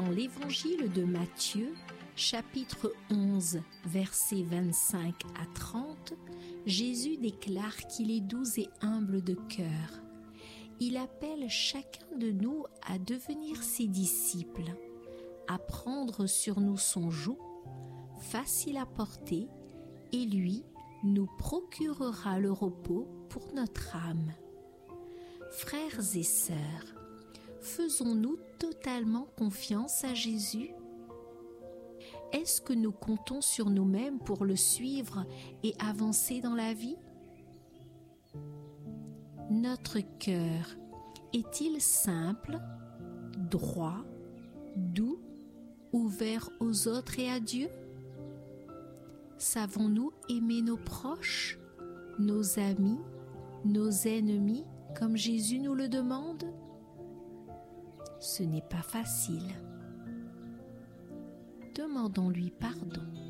Dans l'évangile de Matthieu, chapitre 11, versets 25 à 30, Jésus déclare qu'il est doux et humble de cœur. Il appelle chacun de nous à devenir ses disciples, à prendre sur nous son joug, facile à porter, et lui nous procurera le repos pour notre âme. Frères et sœurs, faisons-nous totalement confiance à Jésus? Est-ce que nous comptons sur nous-mêmes pour le suivre et avancer dans la vie? Notre cœur est-il simple, droit, doux, ouvert aux autres et à Dieu? Savons-nous aimer nos proches, nos amis, nos ennemis, comme Jésus nous le demande? Ce n'est pas facile. Demandons-lui pardon.